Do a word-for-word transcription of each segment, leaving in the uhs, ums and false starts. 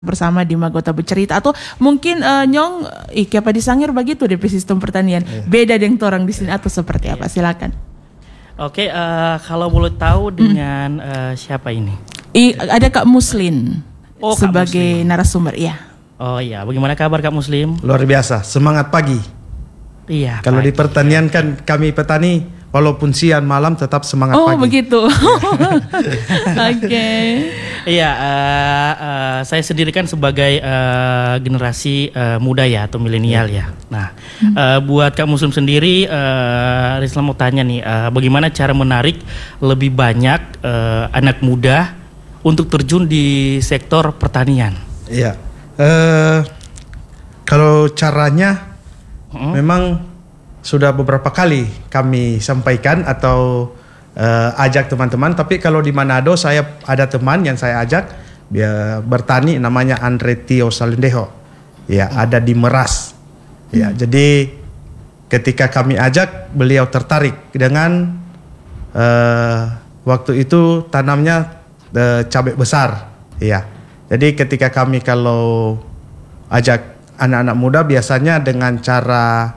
bersama di Magota bercerita atau mungkin uh, Nyong iki apa di Sangir begitu D P sistem pertanian yeah. Beda dengan orang di sini atau seperti apa? Silakan. Oke, uh, kalau boleh tahu dengan hmm. uh, siapa ini? I, ada Kak Muslin oh, sebagai Kak Muslim. narasumber, ya. Oh iya, bagaimana kabar Kak Muslim? Luar biasa, semangat pagi. Iya. Kalau di pertanian kan kami petani walaupun siang malam tetap semangat oh, pagi. Oh begitu. Oke. Okay. Iya, uh, uh, saya sendiri kan sebagai uh, generasi uh, muda ya atau milenial ya. Nah, hmm. uh, buat Kak Muslim sendiri, uh, Rizla mau tanya nih, uh, bagaimana cara menarik lebih banyak uh, anak muda untuk terjun di sektor pertanian? Iya, uh, kalau caranya hmm? memang sudah beberapa kali kami sampaikan atau uh, ajak teman-teman. Tapi kalau di Manado saya ada teman yang saya ajak dia bertani namanya Andre Tio Salendeho. Ya, ada di Meras. Ya, hmm. jadi ketika kami ajak beliau tertarik dengan uh, waktu itu tanamnya uh, cabai besar. Ya. Jadi ketika kami kalau ajak anak-anak muda biasanya dengan cara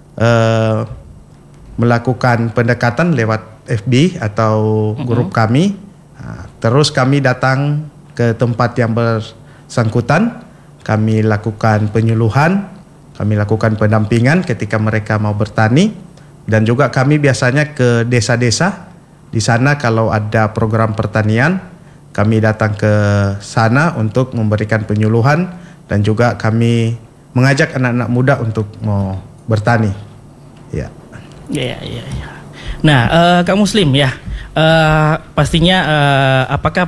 Uh, melakukan pendekatan lewat F B atau grup mm-hmm. kami. Nah, terus kami datang ke tempat yang bersangkutan, kami lakukan penyuluhan, kami lakukan pendampingan ketika mereka mau bertani, dan juga kami biasanya ke desa-desa. Di sana kalau ada program pertanian, kami datang ke sana untuk memberikan penyuluhan dan juga kami mengajak anak-anak muda untuk mau bertani, ya. Ya, ya, ya. Nah, uh, Kak Muslim ya, uh, pastinya uh, apakah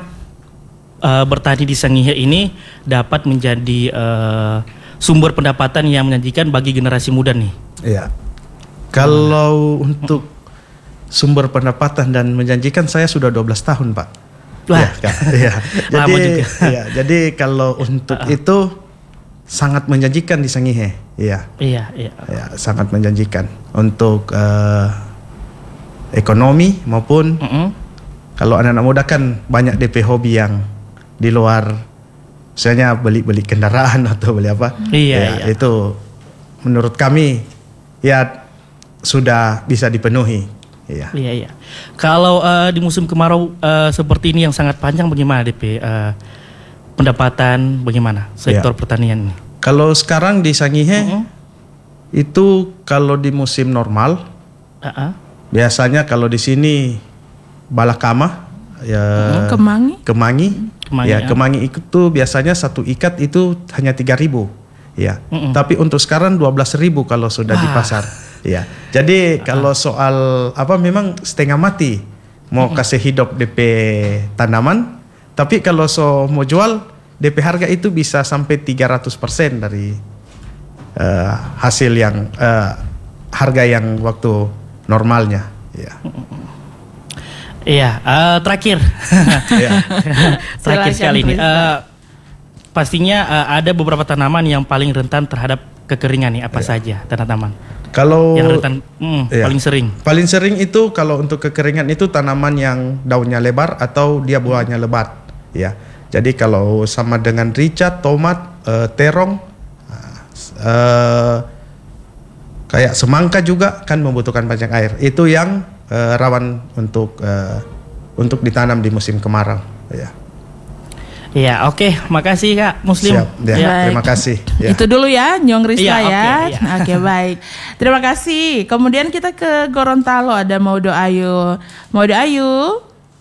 uh, bertani di Sangihe ini dapat menjadi uh, sumber pendapatan yang menjanjikan bagi generasi muda nih? Ya, kalau hmm. untuk sumber pendapatan dan menjanjikan saya sudah dua belas tahun, Pak. Wah, ya, ya. Jadi, ya, jadi kalau untuk uh. itu sangat menjanjikan di Sangihe, iya. Iya, iya. Ya, sangat menjanjikan untuk uh, ekonomi maupun mm-hmm. kalau anak-anak muda kan banyak D P hobi yang di luar, misalnya beli-beli kendaraan atau beli apa. Iya, ya, iya. Itu menurut kami ya sudah bisa dipenuhi. Iya. Iya, iya. Kalau uh, di musim kemarau uh, seperti ini yang sangat panjang, bagaimana D P? Uh, pendapatan bagaimana sektor ya. Pertanian ini? Kalau sekarang di Sangihe uh-huh. itu kalau di musim normal uh-huh. biasanya kalau di sini balakama ya uh-huh. kemangi kemangi, kemangi ya, ya kemangi itu biasanya satu ikat itu hanya tiga ribu ya. Uh-huh. Tapi untuk sekarang dua belas ribu kalau sudah Wah. Di pasar. Ya. Jadi uh-huh. kalau soal apa memang setengah mati mau uh-huh. kasih hidup D P tanaman. Tapi kalau so mau jual, D P harga itu bisa sampai tiga ratus persen dari uh, hasil yang uh, harga yang waktu normalnya. Ya. Iya, uh, terakhir, terakhir sekali ini. Uh, pastinya uh, ada beberapa tanaman yang paling rentan terhadap kekeringan nih. Apa ya. Saja tanaman? Kalau yang rentan mm, ya. paling sering. Paling sering itu kalau untuk kekeringan itu tanaman yang daunnya lebar atau dia buahnya lebat. Ya, jadi kalau sama dengan rica, tomat, uh, terong, uh, kayak semangka juga kan membutuhkan banyak air. Itu yang uh, rawan untuk uh, untuk ditanam di musim kemarau. Ya. Iya, oke, okay. Makasih Kak Muslim. Siap, ya, ya. Terima kasih. Ya. Itu dulu ya, Nyong Rizla ya. Oke, ya. ya. okay, baik. Terima kasih. Kemudian kita ke Gorontalo, ada Maudo Ayu. Maudo Ayu.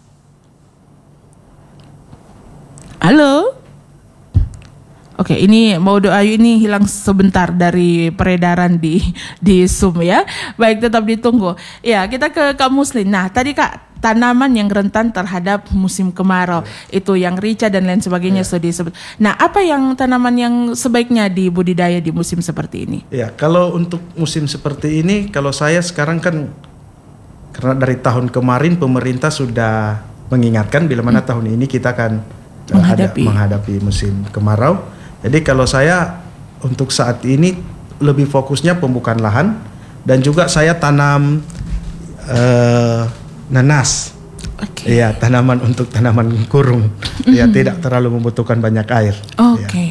Halo. Oke, ini Maudo Ayu ini hilang sebentar dari peredaran di di Zoom ya. Baik, tetap ditunggu. Ya, kita ke Kak Muslin. Nah, tadi Kak, tanaman yang rentan terhadap musim kemarau ya. Itu yang rica dan lain sebagainya ya. Sudah disebut. Nah, apa yang tanaman yang sebaiknya dibudidaya di musim seperti ini? Ya, kalau untuk musim seperti ini, kalau saya sekarang kan karena dari tahun kemarin pemerintah sudah mengingatkan bila mana hmm. tahun ini kita akan menghadapi. Ada, menghadapi musim kemarau. Jadi kalau saya untuk saat ini lebih fokusnya pembukaan lahan dan juga saya tanam uh, nanas. Okay. Iya, tanaman untuk tanaman kurung. ya tidak terlalu membutuhkan banyak air. Oke. Ya.